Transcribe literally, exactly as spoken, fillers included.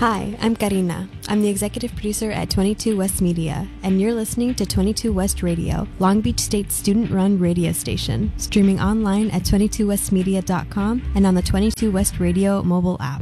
Hi, I'm Karina. I'm the executive producer at twenty-two West Media, and you're listening to twenty-two West Radio, Long Beach State's student-run radio station, streaming online at twenty-two west media dot com and on the twenty-two West Radio mobile app.